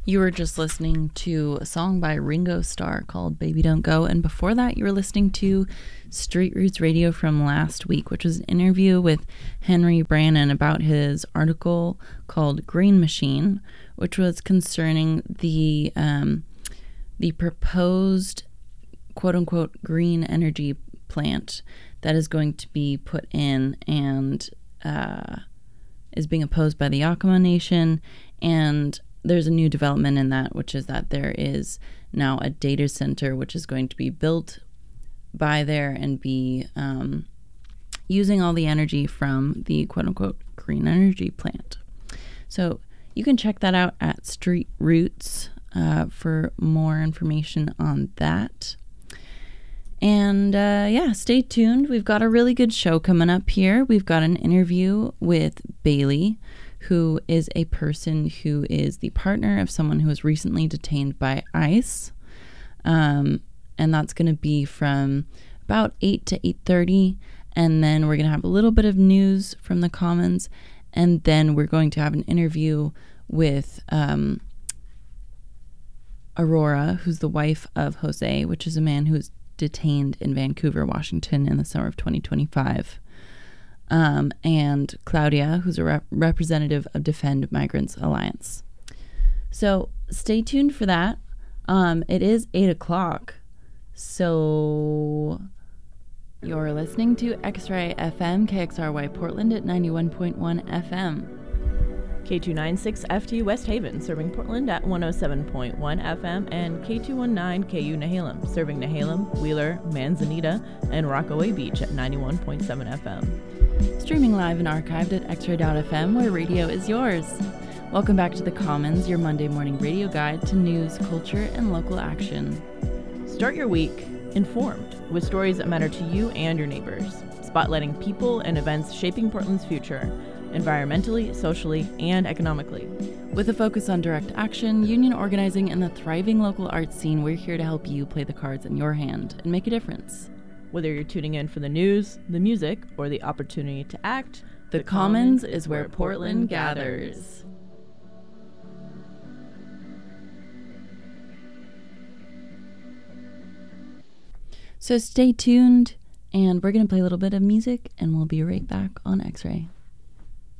You were just listening to a song by Ringo Starr called Baby Don't Go. And before that, you were listening to Street Roots Radio from last week, which was an interview with Henry Brannon about his article called Green Machine, which was concerning the proposed quote-unquote green energy plant that is going to be put in and is being opposed by the Yakama Nation. And there's a new development in that, which is that there is now a data center which is going to be built by there and be using all the energy from the quote-unquote green energy plant. So you can check that out at Street Roots for more information on that. And stay tuned. We've got a really good show coming up here. We've got an interview with Bailey, who is a person who is the partner of someone who was recently detained by ICE. And that's going to be from about 8 to 8:30. And then we're going to have a little bit of news from the Commons. And then we're going to have an interview with Aurora, who's the wife of Jose, which is a man who was detained in Vancouver, Washington in the summer of 2025. And Claudia, who's a representative of Defend Migrants Alliance. So stay tuned for that. It is 8 o'clock. So you're listening to X-Ray FM, KXRY Portland at 91.1 FM. K296FT West Haven, serving Portland at 107.1 FM, and K219 KU Nehalem, serving Nehalem, Wheeler, Manzanita, and Rockaway Beach at 91.7 FM. Streaming live and archived at xray.fm, where radio is yours. Welcome back to The Commons, your Monday morning radio guide to news, culture, and local action. Start your week informed with stories that matter to you and your neighbors, spotlighting people and events shaping Portland's future, environmentally, socially, and economically. With a focus on direct action, union organizing, and the thriving local arts scene, we're here to help you play the cards in your hand and make a difference. Whether you're tuning in for the news, the music, or the opportunity to act, the Commons is where Portland gathers. So stay tuned, and we're going to play a little bit of music, and we'll be right back on X-Ray.